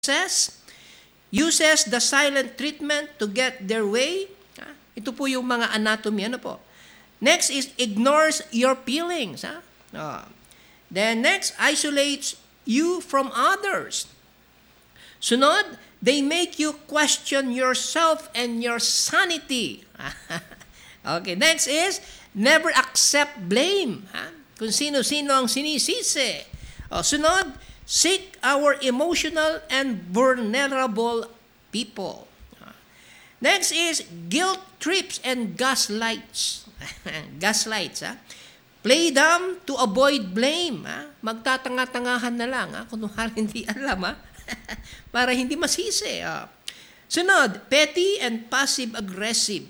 uses the silent treatment to get their way. Ito po yung mga anatomy. Ano po? Next is ignores your feelings. Then next, isolates you from others. Sunod, they make you question yourself and your sanity. Okay, next is never accept blame. Kung sino-sino ang sinisisi. Sunod, seek our emotional and vulnerable people. Next is guilt trips and gaslights. Gaslights, play them to avoid blame. Magtatanga-tangahan na lang, kung hindi alam, para hindi masisi. Sunod, petty and passive-aggressive.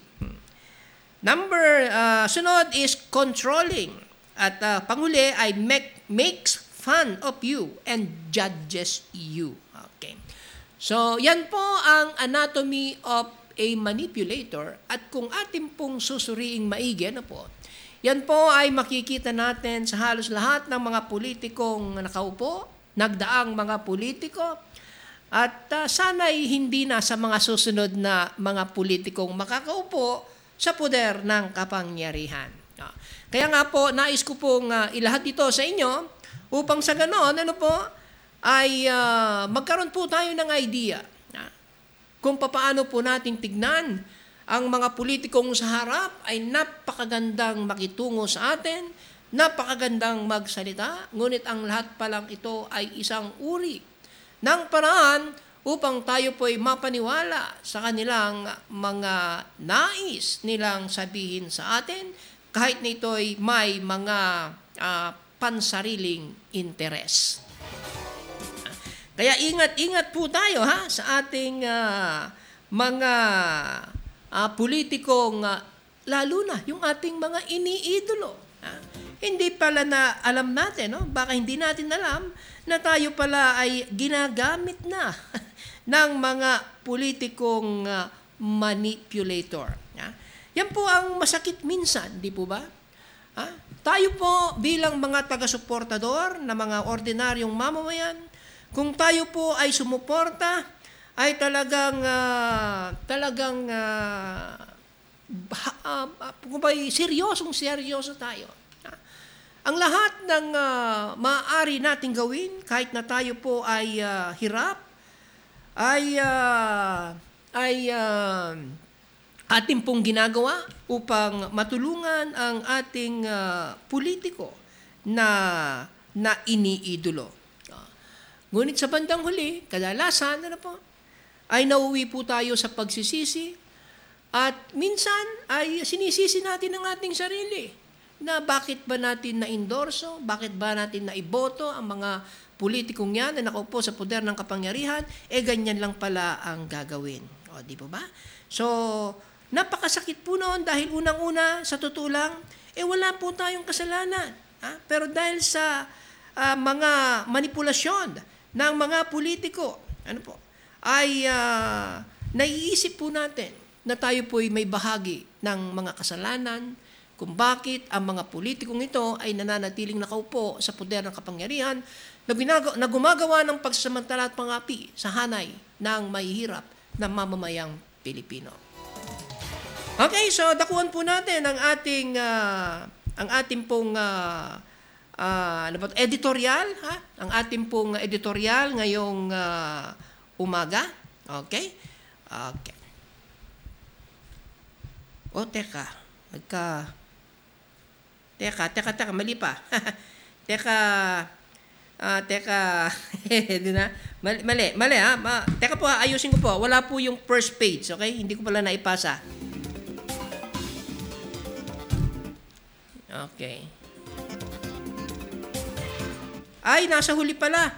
Sunod is controlling. At panghuli ay makes fun of you and judges you. Okay. So, yan po ang anatomy of a manipulator, at kung atin pong susuriing maigi, yan po ay makikita natin sa halos lahat ng mga politikong nakaupo, nagdaang mga politiko, at sana'y hindi na sa mga susunod na mga politikong makakaupo sa poder ng kapangyarihan. Kaya nga po, nais ko pong ilahat ito sa inyo upang sa ganon, ay magkaroon po tayo ng idea kung paano po nating tignan ang mga politikong sa harap ay napakagandang makitungo sa atin, napakagandang magsalita, ngunit ang lahat pa lang ito ay isang uri ng paraan upang tayo po ay mapaniwala sa kanilang mga nais nilang sabihin sa atin, kahit na ito ay may mga pansariling interes. Kaya ingat-ingat po tayo sa ating mga politikong, lalo na yung ating mga iniidolo. Hindi pala na alam natin, baka hindi natin alam na tayo pala ay ginagamit na ng mga politikong manipulator. Yan po ang masakit minsan, di po ba? Tayo po bilang mga taga-suportador na mga ordinaryong mamamayan, kung tayo po ay sumuporta, ay talagang seryoso tayo. Ang lahat ng maaari nating gawin, kahit na tayo po ay hirap, ay ating pong ginagawa upang matulungan ang ating politiko na iniidolo. Ngunit sa bandang huli, kadalasan, ay nauwi po tayo sa pagsisisi, at minsan ay sinisisi natin ang ating sarili na bakit ba natin na-endorso, bakit ba natin naiboto ang mga politikong yan na nakaupo sa poder ng kapangyarihan, ganyan lang pala ang gagawin. Di po ba? So, napakasakit po noon dahil unang-una, sa totoo lang, wala po tayong kasalanan. Pero dahil sa mga manipulasyon ng mga politiko, ay naiisip po natin na tayo po ay may bahagi ng mga kasalanan kung bakit ang mga politikong ito ay nananatiling nakaupo sa poder ng kapangyarihan na gumagawa ng pagsasamantala at pangapi sa hanay ng mahihirap na mamamayang Pilipino. Okay, so dakuan po natin ang ating pong editorial, ang ating pong editorial ngayong umaga. Okay? Okay. Teka. Teka, mali pa. Teka. Mali teka po, ayusin ko po. Wala po yung first page, okay? Hindi ko pala naipasa. Okay. Ay, nasa huli pala.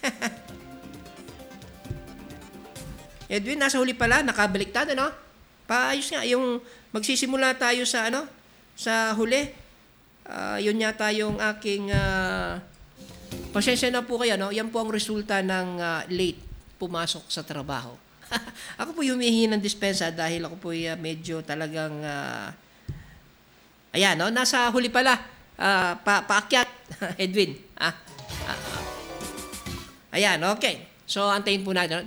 Edwin, nasa huli pala. Nakabaliktad, Paayos nga. Yung magsisimula tayo sa, sa huli. Yun yata yung aking, pasensya na po kayo, Yan po ang resulta ng late pumasok sa trabaho. Ako po humihingi ng dispensa dahil ako po medyo talagang, ayan, nasa huli pala. Paakyat, Edwin. Ayan, okay. So, antayin po natin.